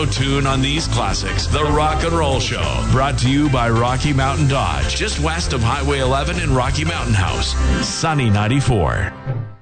auto tune on these classics. The Rock and Roll Show, brought to you by Rocky Mountain Dodge, just west of Highway 11 in Rocky Mountain House. Sunny 94.